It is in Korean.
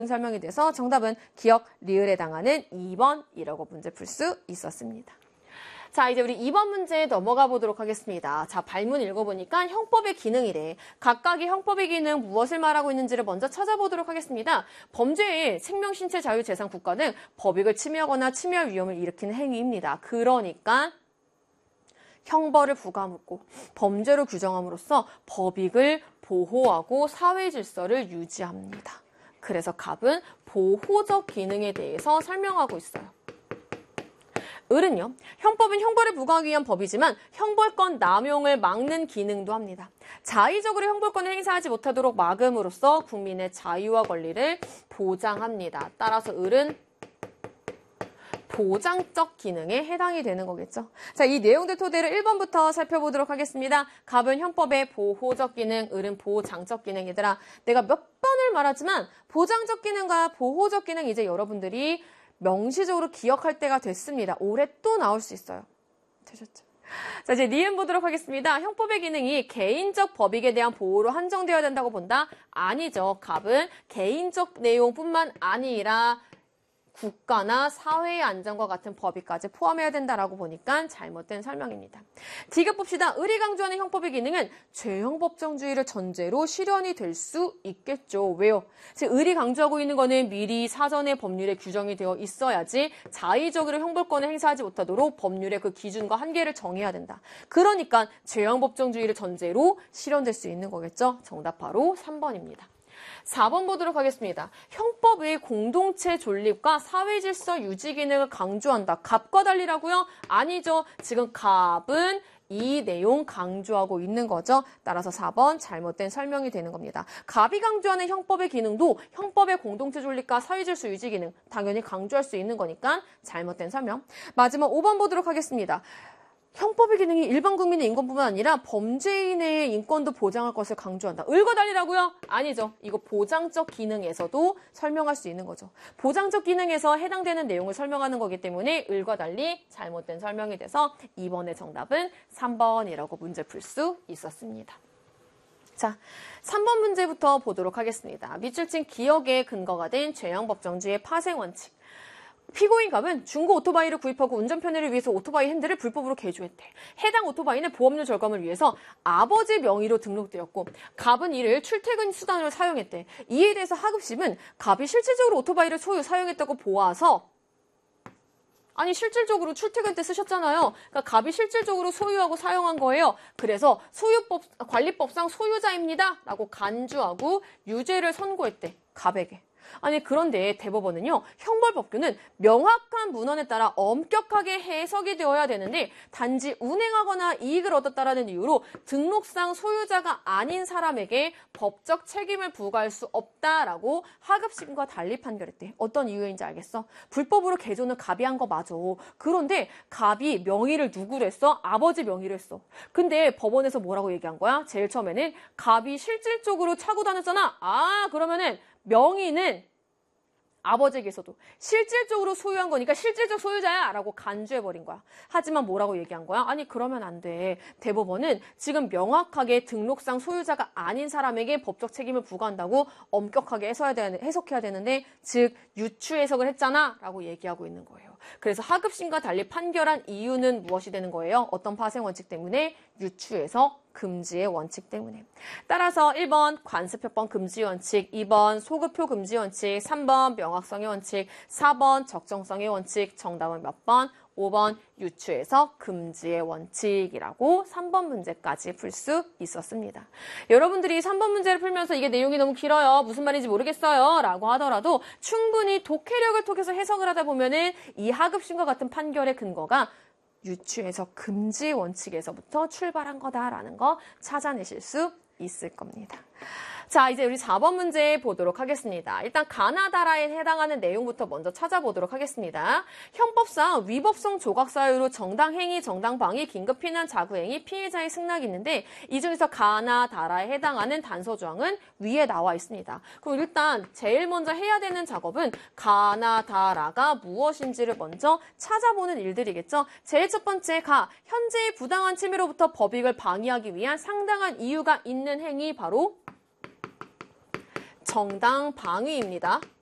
설명이 돼서 정답은 기억 리을에 해당하는 2번이라고 문제 풀 수 있었습니다. 자, 이제 우리 2번 문제 넘어가 보도록 하겠습니다. 자, 발문 읽어보니까 형법의 기능이래. 각각의 형법의 기능 무엇을 말하고 있는지를 먼저 찾아보도록 하겠습니다. 범죄의 생명, 신체, 자유, 재산, 국가 등 법익을 침해하거나 침해할 위험을 일으키는 행위입니다. 그러니까 형벌을 부과하고 범죄로 규정함으로써 법익을 보호하고 사회 질서를 유지합니다. 그래서 갑은 보호적 기능에 대해서 설명하고 있어요. 을은요, 형법은 형벌을 부과하기 위한 법이지만 형벌권 남용을 막는 기능도 합니다. 자의적으로 형벌권을 행사하지 못하도록 막음으로써 국민의 자유와 권리를 보장합니다. 따라서 을은 보장적 기능에 해당이 되는 거겠죠. 자, 이 내용들 토대로 1번부터 살펴보도록 하겠습니다. 갑은 형법의 보호적 기능, 을은 보장적 기능이더라. 내가 몇 번을 말하지만 보장적 기능과 보호적 기능 이제 여러분들이 명시적으로 기억할 때가 됐습니다. 올해 또 나올 수 있어요. 되셨죠? 자, 이제 니은 보도록 하겠습니다. 형법의 기능이 개인적 법익에 대한 보호로 한정되어야 된다고 본다? 아니죠. 갑은 개인적 내용뿐만 아니라 국가나 사회의 안전과 같은 법익까지 포함해야 된다라고 보니까 잘못된 설명입니다. 디귿 봅시다. 을이 강조하는 형법의 기능은 죄형 법정주의를 전제로 실현이 될 수 있겠죠. 왜요? 즉 을이 강조하고 있는 거는 미리 사전에 법률에 규정이 되어 있어야지 자의적으로 형벌권을 행사하지 못하도록 법률의 그 기준과 한계를 정해야 된다. 그러니까 죄형 법정주의를 전제로 실현될 수 있는 거겠죠. 정답 바로 3번입니다. 4번 보도록 하겠습니다. 형법의 공동체 존립과 사회질서 유지 기능을 강조한다. 갑과 달리라고요? 아니죠. 지금 갑은 이 내용 강조하고 있는 거죠. 따라서 4번 잘못된 설명이 되는 겁니다. 갑이 강조하는 형법의 기능도 형법의 공동체 존립과 사회질서 유지 기능 당연히 강조할 수 있는 거니까 잘못된 설명. 마지막 5번 보도록 하겠습니다. 형법의 기능이 일반 국민의 인권뿐만 아니라 범죄인의 인권도 보장할 것을 강조한다. 을과 달리라고요? 아니죠. 이거 보장적 기능에서도 설명할 수 있는 거죠. 보장적 기능에서 해당되는 내용을 설명하는 거기 때문에 을과 달리 잘못된 설명이 돼서 2번의 정답은 3번이라고 문제 풀 수 있었습니다. 자, 3번 문제부터 보도록 하겠습니다. 밑줄 친 기억의 근거가 된 죄형 법정주의의 파생 원칙. 피고인 갑은 중고 오토바이를 구입하고 운전 편의를 위해서 오토바이 핸들을 불법으로 개조했대. 해당 오토바이는 보험료 절감을 위해서 아버지 명의로 등록되었고 갑은 이를 출퇴근 수단으로 사용했대. 이에 대해서 하급심은 갑이 실질적으로 오토바이를 소유 사용했다고 보아서 아니 실질적으로 출퇴근 때 쓰셨잖아요. 그러니까 갑이 실질적으로 소유하고 사용한 거예요. 그래서 관리법상 소유자입니다. 라고 간주하고 유죄를 선고했대. 갑에게. 아니 그런데 대법원은요. 형벌법규는 명확한 문헌에 따라 엄격하게 해석이 되어야 되는데 단지 운행하거나 이익을 얻었다라는 이유로 등록상 소유자가 아닌 사람에게 법적 책임을 부과할 수 없다라고 하급심과 달리 판결했대. 어떤 이유인지 알겠어? 불법으로 개조는 갑이 한 거 맞아. 그런데 갑이 명의를 누구로 했어? 아버지 명의로 했어. 근데 법원에서 뭐라고 얘기한 거야? 제일 처음에는 갑이 실질적으로 차고 다녔잖아. 아 그러면은 명의는 아버지에게서도 실질적으로 소유한 거니까 실질적 소유자야 라고 간주해버린 거야. 하지만 뭐라고 얘기한 거야? 아니 그러면 안 돼. 대법원은 지금 명확하게 등록상 소유자가 아닌 사람에게 법적 책임을 부과한다고 엄격하게 해석해야 되는데 즉 유추 해석을 했잖아 라고 얘기하고 있는 거예요. 그래서 하급심과 달리 판결한 이유는 무엇이 되는 거예요? 어떤 파생 원칙 때문에? 유추 해석 금지의 원칙 때문에. 따라서 1번 관습협번 금지 원칙, 2번 소급표 금지 원칙, 3번 명확성의 원칙, 4번 적정성의 원칙, 정답은 몇 번? 5번 유추해석 금지의 원칙이라고 3번 문제까지 풀 수 있었습니다. 여러분들이 3번 문제를 풀면서 이게 내용이 너무 길어요. 무슨 말인지 모르겠어요. 라고 하더라도 충분히 독해력을 통해서 해석을 하다 보면은 이 하급심과 같은 판결의 근거가 유추해석 금지 원칙에서부터 출발한 거다라는 거 찾아내실 수 있을 겁니다. 자, 이제 우리 4번 문제 보도록 하겠습니다. 일단 가나다라에 해당하는 내용부터 먼저 찾아보도록 하겠습니다. 형법상 위법성 조각 사유로 정당행위, 정당방위, 긴급피난, 자구행위, 피해자의 승낙이 있는데 이 중에서 가나다라에 해당하는 단서조항은 위에 나와 있습니다. 그럼 일단 제일 먼저 해야 되는 작업은 가나다라가 무엇인지를 먼저 찾아보는 일들이겠죠. 제일 첫 번째 현재의 부당한 침해로부터 법익을 방해하기 위한 상당한 이유가 있는 행위 바로 정당 방위입니다.